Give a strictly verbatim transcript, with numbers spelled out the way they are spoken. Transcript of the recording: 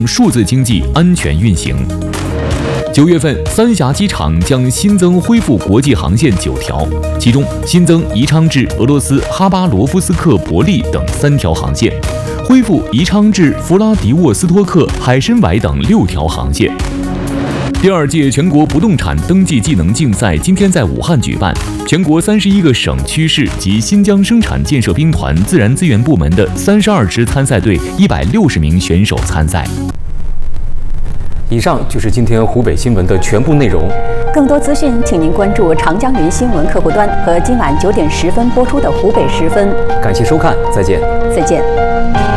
数字经济安全运行。九月份，三峡机场将新增恢复国际航线九条，其中新增宜昌至俄罗斯哈巴罗夫斯克伯利等三条航线，恢复宜昌至弗拉迪沃斯托克、海参崴等六条航线。第二届全国不动产登记技能竞赛今天在武汉举办，全国三十一个省区市及新疆生产建设兵团自然资源部门的三十二支参赛队，一百六十名选手参赛。 以上就是今天湖北新闻的全部内容。 更多资讯，请您关注长江云新闻客户端和今晚九点十分播出的湖北十分。 感谢收看，再见。 再见。